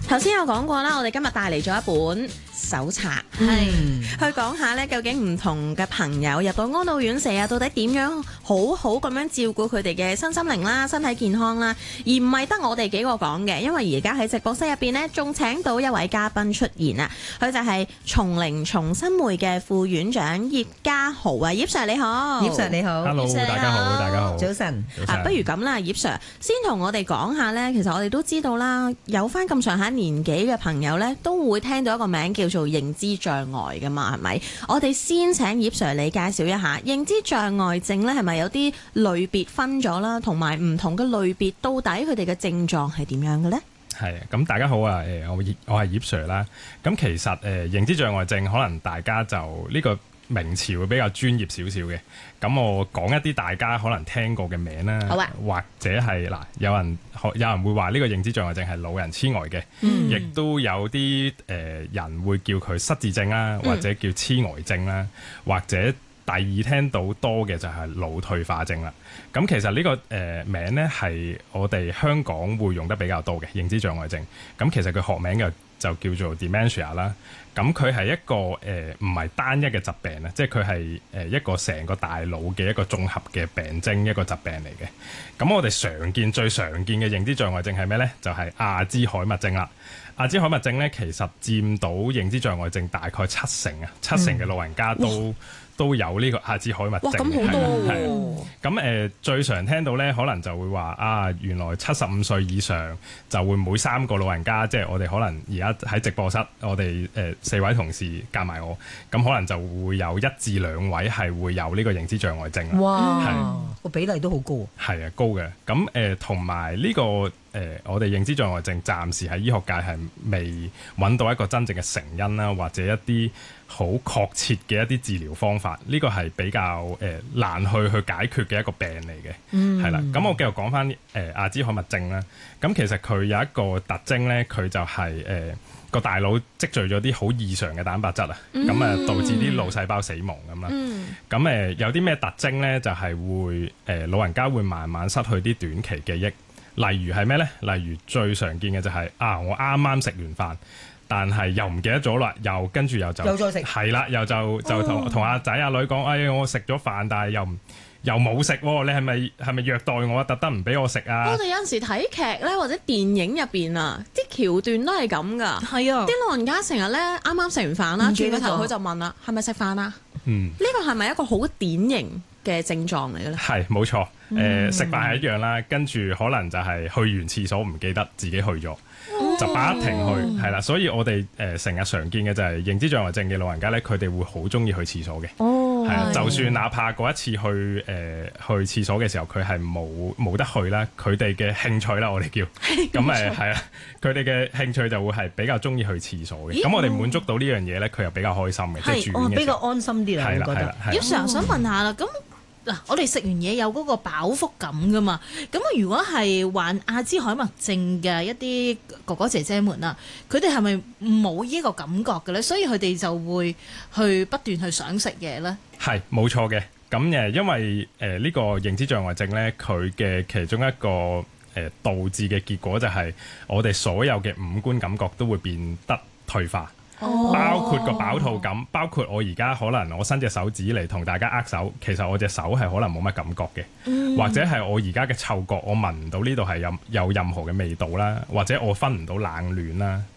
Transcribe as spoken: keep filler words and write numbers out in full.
頭先有講過啦，我哋今日帶嚟咗一本手冊， 係、 嗯、去講下咧，究竟唔同嘅朋友入到安老院舍啊，到底點樣好好咁樣照顧佢哋嘅身心靈啦、身體健康啦，而唔係得我哋幾個講嘅，因為而家喺直播室入邊呢，仲請到一位嘉賓出現啊，佢就係松齡重新會嘅副院長葉家豪啊，葉 Sir 你好， 葉 Sir 你好 ，Hello， 葉 Sir 大家好，大家好， 早晨。 啊，不如咁啦，葉 Sir 先同我哋講下呢。其實我哋都知道啦，有翻咁上下年紀嘅朋友呢，都會聽到一個名叫做認知障礙噶嘛，係咪？我哋先請葉 Sir 你介紹一下認知障礙症呢，係咪有啲類別分咗啦，同埋唔同嘅類別到底佢哋嘅症狀係點樣嘅呢？ 係咁，大家好啊！誒，我我係葉 Sir 啦。咁其實誒、呃、認知障礙症可能大家就呢、呢個名詞會比較專業少少嘅。咁我講一啲大家可能聽過嘅名啦， 好啊， 或者係嗱，有人有人會話呢個認知障礙症係老人痴呆嘅，亦、嗯、都有啲誒、呃、人會叫佢失智症啦，或者叫痴呆症啦，嗯、或者第二聽到多嘅就係腦退化症啦。咁其實呢、呢個誒、呃、名呢係我哋香港會用得比較多嘅認知障礙症。咁其實佢學名嘅就叫做 dementia 啦。咁佢係一個誒唔係單一嘅疾病啊，即係佢係誒一個成個大腦嘅一個綜合嘅病徵，一個疾病嚟嘅。咁我哋常見最常見嘅認知障礙症係咩呢？就係、是、阿茲海默症啦。阿茲海默症呢，其實佔到認知障礙症大概七成啊，七成嘅老人家都、嗯、都有呢個阿茲海默症。哇，咁好多喎！咁誒最常聽到呢，可能就會話啊，原來七十五歲以上就會每三個老人家，即係我哋可能而家喺直播室，我哋誒、呃、四位同事夾埋我，咁可能就會有一至兩位係會有呢個認知障礙症。 哇，個比例都好高。係啊，高嘅。咁誒同埋呢個誒、呃，我哋認知障礙症暫時喺醫學界係未揾到一個真正嘅成因啦，或者一啲好確切嘅一啲治療方法，呢、這個係比較誒、呃、難去去解決嘅一個病嚟嘅。嗯，係啦。咁我繼續講翻誒阿茲海默症啦。咁其實佢有一個特徵咧，佢就係誒個大腦積聚咗啲好異常嘅蛋白質啊，咁啊、嗯、導致啲腦細胞死亡咁啦。咁誒、嗯、有啲咩特徵咧？就係、是、會誒、呃、老人家會慢慢失去啲短期記憶。例如係咩呢？例如最常見嘅就係、是、啊，我啱啱食完飯，但係又唔記得咗啦，又跟住又就又再食， 係啦，又就就同同阿仔阿女講，哎，我食咗飯，但係又又冇食喎，你係咪係咪虐待我，特登唔俾我食啊？ 我哋有陣時睇劇咧，或者電影入邊啊，啲橋段都係咁噶。係啊，啲老人家成日咧啱啱食完飯啦，轉個頭佢就問啦，係咪食飯啊？嗯，呢個係咪一個好典型嘅症狀嚟嘅咧？係， 冇錯。誒、呃、食飯係一樣啦，跟住可能就係去完廁所唔記得自己去咗，哦、就不停去，係啦。所以我哋誒成日常見嘅就係認知障礙症嘅老人家咧，佢哋會好中意去廁所嘅。哦，係啊，就算哪怕嗰一次去誒、呃、去廁所嘅時候，佢係冇冇得去啦，佢哋嘅興趣啦，我哋叫咁誒係啊，佢哋嘅興趣就會係比較中意去廁所嘅。咁我哋滿足到呢樣嘢咧，佢又比較開心嘅，即係住院嘅時候。 哦，比較安心啲啦，我覺得。 葉 Sir 想問下啦，咁。嗱，我哋食完嘢有嗰個飽腹感噶嘛？咁如果係患阿茲海默症嘅一啲哥哥姐姐們啊，佢哋係咪冇呢個感覺嘅咧？所以佢哋就會去不斷去想食嘢咧？係冇錯嘅。咁誒，因為誒呢、呃這個認知障礙症咧，佢嘅其中一個誒、呃、導致嘅結果就係我哋所有嘅五官感覺都會變得退化。Oh. 包括個飽肚感，包括我而家可能我伸隻手指嚟同大家握手，其實我隻手係可能冇乜感覺嘅，mm. 或者係我而家嘅嗅覺，我聞唔到呢度係有有任何嘅味道啦，或者我分唔到冷暖啦，